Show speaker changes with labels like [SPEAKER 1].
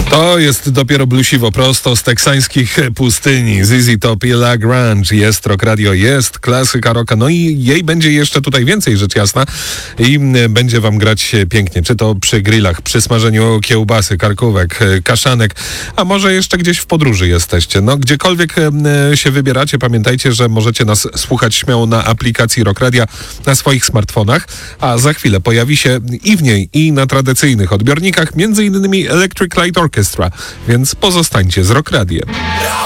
[SPEAKER 1] To jest dopiero bluesiwo, prosto z teksańskich pustyni. ZZ Top i La Grange. Jest Rock Radio, jest klasyka rocka. No i jej będzie jeszcze tutaj więcej, rzecz jasna. I będzie wam grać pięknie. Czy to przy grillach, przy smażeniu kiełbasy, karkówek, kaszanek, a może jeszcze gdzieś w podróży jesteście. No gdziekolwiek się wybieracie, pamiętajcie, że możecie nas słuchać śmiało na aplikacji Rock Radia na swoich smartfonach, a za chwilę pojawi się i w niej, i na tradycyjnych odbiornikach, m.in. Electric Light Orchestra, więc pozostańcie z Rock Radiem.